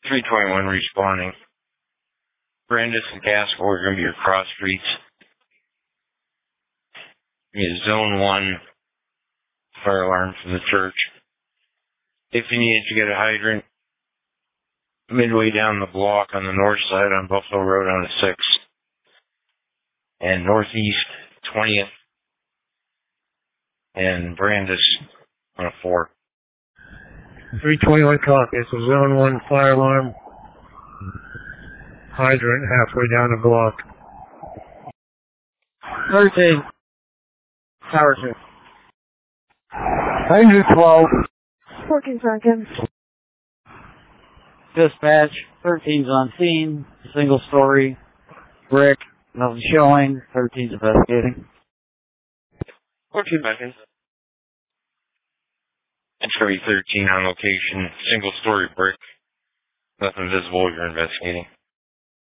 321 responding. Brandis and Gaskell are going to be your cross streets. It's Zone 1 fire alarm from the church. If you need to get a hydrant, midway down the block on the north side on Buffalo Road on the 6th. And northeast 20th. And Brandis on a 4. 321 copy. It's a Zone 1 fire alarm. Hydrant halfway down the block. 13. Tower 2. Hydrant 12. 14 seconds. Dispatch, 13's on scene, single story, brick, nothing showing, 13's investigating. 14 seconds. It's going to be 13 on location, single story brick, nothing visible, you're investigating.